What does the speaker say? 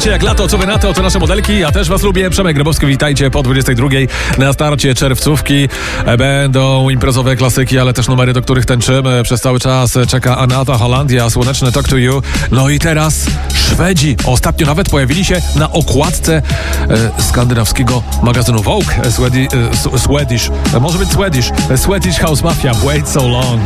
lubicie jak lato, co wy na to? To nasze modelki, ja też was lubię. Przemek Grabowski, witajcie po 22 na starcie czerwcówki. Będą imprezowe klasyki, ale też numery, do których tańczymy. Przez cały czas czeka Anata Holandia, słoneczny Talk to You. No i teraz Szwedzi. Ostatnio nawet pojawili się na okładce skandynawskiego magazynu Vogue. Swedish, może być Swedish House Mafia, Wait So Long.